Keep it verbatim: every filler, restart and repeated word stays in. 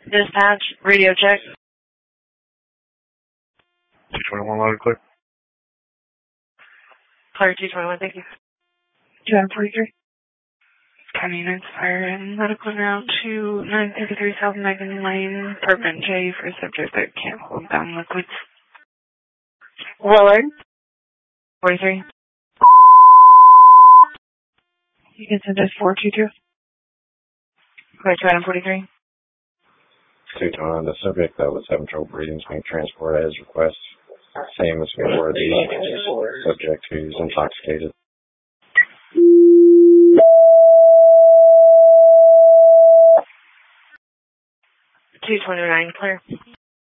Dispatch, radio check. two twenty-one loud and clear. Clear two twenty-one, thank you. two forty-three. County United Fire and medical now to nine thirty-three South Megan Lane, Prevent J for subject that can't hold down liquids. Willard. forty-three. You can send us four two two. Clear two item forty-three. two twenty-one, the subject that was having trouble breathing is being transported as request. Same as before, the subject who's intoxicated. two twenty-nine, clear.